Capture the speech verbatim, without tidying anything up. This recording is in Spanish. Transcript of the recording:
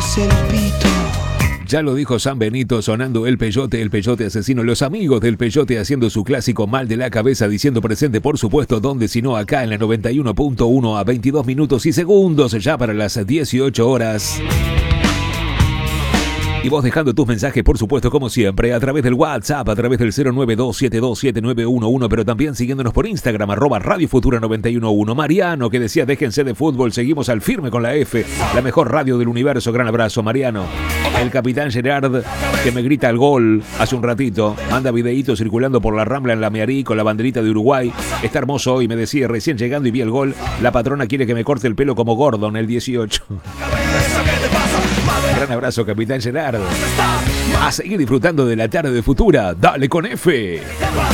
es el pito. Ya lo dijo San Benito, sonando el peyote, el peyote asesino. Los amigos del peyote haciendo su clásico mal de la cabeza, diciendo presente, por supuesto, donde si no acá en la noventa y uno punto uno a veintidós minutos y segundos, ya para las dieciocho horas. Y vos dejando tus mensajes, por supuesto, como siempre, a través del WhatsApp, a través del cero nueve dos siete dos siete nueve uno uno, pero también siguiéndonos por Instagram, arroba Radio Futura noventa y uno punto uno. Mariano, que decía, déjense de fútbol, seguimos al firme con la F, la mejor radio del universo. Gran abrazo, Mariano. El capitán Gerard, que me grita el gol hace un ratito, manda videitos circulando por la Rambla en la Mearí con la banderita de Uruguay. Está hermoso hoy, me decía, recién llegando y vi el gol. La patrona quiere que me corte el pelo como Gordon, el dieciocho. Gran abrazo, capitán Gerard. A seguir disfrutando de la tarde de Futura. Dale con F.